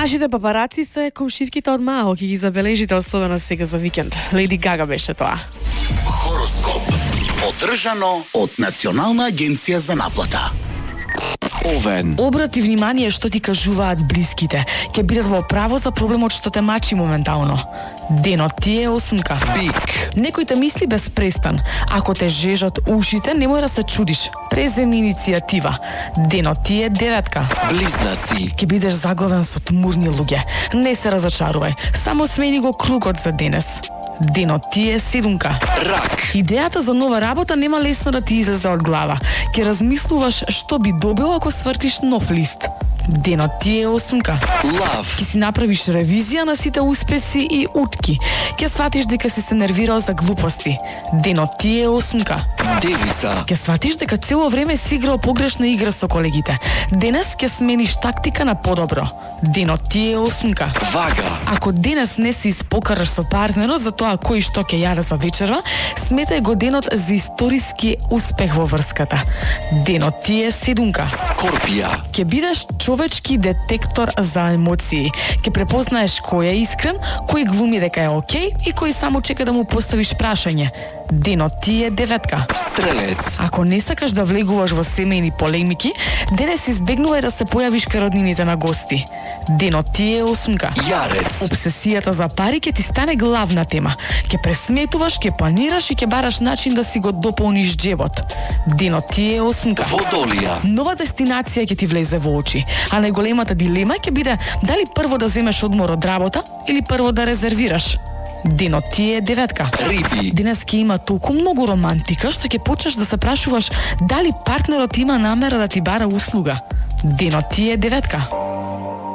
Вашите папараци се комшивките од Мао, ќе ги забележите особено сега за викенд. Леди Гага беше тоа. Хороскоп. Одржано од Национална агенција за наплата. Овен. Обрати внимание што ти кажуваат блиските. Ќе бидат во право за проблемот што те мачи моментално. Денот ти е осумка. Бик. Некој те мисли без престан. Ако те жежат ушите, немој да се чудиш. Преземи иницијатива. Денот ти е деветка. Близнаци. Ќе бидеш заглавен со тмурни луѓе. Не се разочарувај. Само смени го кругот за денес. Денот ти е седумка. Рак. Идејата за нова работа нема лесно да ти излезе од глава. Ќе размислуваш што би добил ако свртиш нов лист. Денот ти е осумка. Лав. Ќе си направиш ревизија на сите успеси и утки. Ќе сватиш дека си се нервирал за глупости. Денот ти е осумка. Девица. Ќе сватиш дека цело време си играл погрешна игра со колегите. Денес ќе смениш тактика на подобро. Денот ти е осумка. Вага. Ако денес не си испокараш со партнерот за тоа кој што ќе јаде за вечерва, сметај го денот за историски успех во врската. Денот ти е седумка. Скорпија. Ќе бидеш човечки детектор за емоции. Ќе препознаеш кој е искрен, кој глуми дека е окей и кој само чека да му поставиш прашање. Денот ти е деветка. Стрелец. Ако не сакаш да влегуваш во семејни полемики, денес избегнувај да се појавиш кај роднините на гости. Денот ти е осумка. Јарец. Обсесијата за пари ќе ти стане главна тема. Ќе пресметуваш, ќе планираш и ќе бараш начин да си го дополниш джебот. Денот ти е осумка. Водолија. Нова дестинација ќе ти влезе во очи, а најголемата дилема ќе биде дали прво да земеш одмор од работа или прво да резервираш. Денот ти е деветка. Риби. Денес ќе има толку многу романтика што ќе почнеш да се прашуваш дали партнерот има намера да ти бара услуга. Денот ти е деветка.